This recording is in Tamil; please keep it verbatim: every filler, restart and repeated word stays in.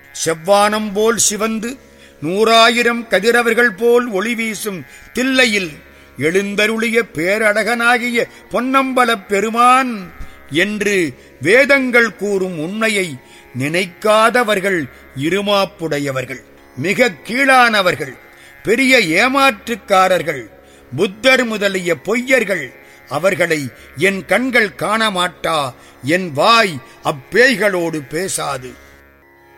செவ்வானம் போல் சிவந்து நூறாயிரம் கதிரவர்கள் போல் ஒளி வீசும் தில்லையில் எழுந்தருளிய பேரழகனாகிய பொன்னம்பலப் பெருமான் என்று வேதங்கள் கூறும் உண்மையை நினைக்காதவர்கள் இருமாப்புடையவர்கள், மிக கீழானவர்கள், பெரிய ஏமாற்றுக்காரர்கள், புத்தர் முதலிய பொய்யர்கள். அவர்களை என் கண்கள் காணமாட்டா, என் வாய் அப்பேய்களோடு பேசாது.